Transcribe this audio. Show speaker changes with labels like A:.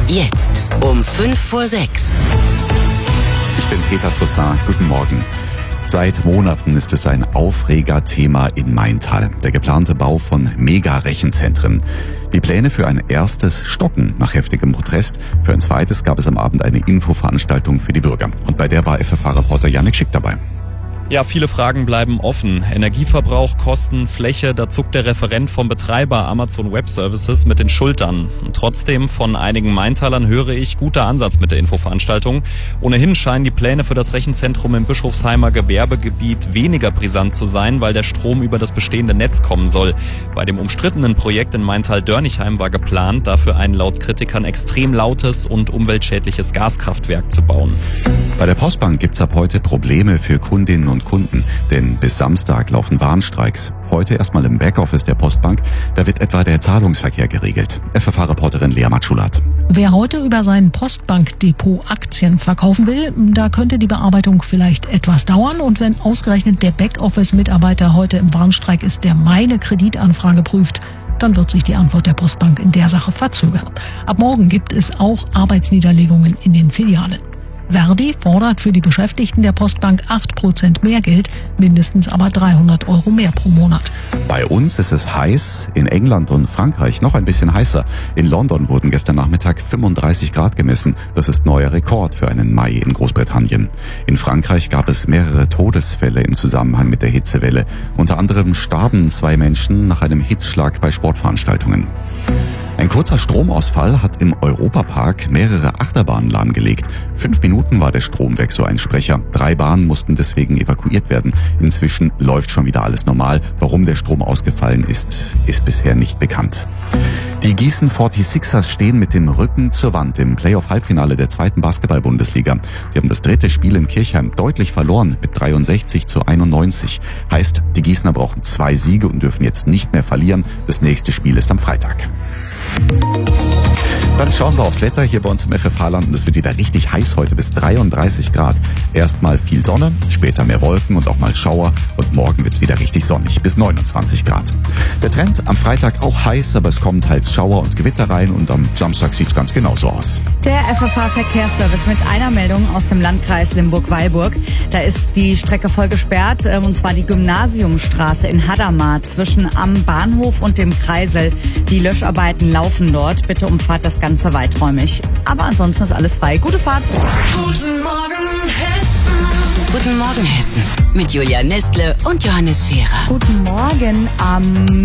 A: Jetzt um 5:05.
B: Ich bin Peter Toussaint. Guten Morgen. Seit Monaten ist es ein Aufregerthema in Maintal. Der geplante Bau von Mega-Rechenzentren. Die Pläne für ein erstes stocken nach heftigem Protest. Für ein zweites gab es am Abend eine Infoveranstaltung für die Bürger. Und bei der war FFH-Reporter Yannick Schick dabei.
C: Ja, viele Fragen bleiben offen. Energieverbrauch, Kosten, Fläche, da zuckt der Referent vom Betreiber Amazon Web Services mit den Schultern. Und trotzdem von einigen Maintalern höre ich, guter Ansatz mit der Infoveranstaltung. Ohnehin scheinen die Pläne für das Rechenzentrum im Bischofsheimer Gewerbegebiet weniger brisant zu sein, weil der Strom über das bestehende Netz kommen soll. Bei dem umstrittenen Projekt in Maintal-Dörnichheim war geplant, dafür ein laut Kritikern extrem lautes und umweltschädliches Gaskraftwerk zu bauen.
B: Bei der Postbank gibt's ab heute Probleme für Kundinnen und Kunden, denn bis Samstag laufen Warnstreiks. Heute erstmal im Backoffice der Postbank, da wird etwa der Zahlungsverkehr geregelt. FFH-Reporterin Lea Matschulat.
D: Wer heute über sein Postbankdepot Aktien verkaufen will, da könnte die Bearbeitung vielleicht etwas dauern. Und wenn ausgerechnet der Backoffice-Mitarbeiter heute im Warnstreik ist, der meine Kreditanfrage prüft, dann wird sich die Antwort der Postbank in der Sache verzögern. Ab morgen gibt es auch Arbeitsniederlegungen in den Filialen. Verdi fordert für die Beschäftigten der Postbank 8% mehr Geld, mindestens aber 300 € mehr pro Monat.
B: Bei uns ist es heiß, in England und Frankreich noch ein bisschen heißer. In London wurden gestern Nachmittag 35 Grad gemessen. Das ist neuer Rekord für einen Mai in Großbritannien. In Frankreich gab es mehrere Todesfälle im Zusammenhang mit der Hitzewelle. Unter anderem starben 2 Menschen nach einem Hitzschlag bei Sportveranstaltungen. Ein kurzer Stromausfall hat im Europapark mehrere Achterbahnen lahmgelegt. 5 Minuten war der Strom weg, so ein Sprecher. 3 Bahnen mussten deswegen evakuiert werden. Inzwischen läuft schon wieder alles normal. Warum der Strom ausgefallen ist, ist bisher nicht bekannt. Die Gießen 46ers stehen mit dem Rücken zur Wand im Playoff-Halbfinale der 2. Basketball-Bundesliga. Sie haben das 3. Spiel in Kirchheim deutlich verloren mit 63-91. Heißt, die Gießener brauchen 2 Siege und dürfen jetzt nicht mehr verlieren. Das nächste Spiel ist am Freitag. Dann schauen wir aufs Wetter hier bei uns im FFH-Land. Es wird wieder richtig heiß heute, bis 33 Grad. Erstmal viel Sonne, später mehr Wolken und auch mal Schauer. Und morgen wird's wieder richtig sonnig, bis 29 Grad. Der Trend am Freitag auch heiß, aber es kommen teils Schauer und Gewitter rein. Und am Samstag sieht's ganz genauso aus.
E: Der FFH-Verkehrsservice mit einer Meldung aus dem Landkreis Limburg-Weilburg. Da ist die Strecke voll gesperrt, und zwar die Gymnasiumstraße in Hadamar zwischen am Bahnhof und dem Kreisel. Die Löscharbeiten laufen dort. Bitte umfahrt das Ganze weiträumig. Aber ansonsten ist alles frei. Gute Fahrt.
A: Guten Morgen, Hessen. Guten Morgen, Hessen. Mit Julia Nestle und Johannes Scherer.
E: Guten Morgen am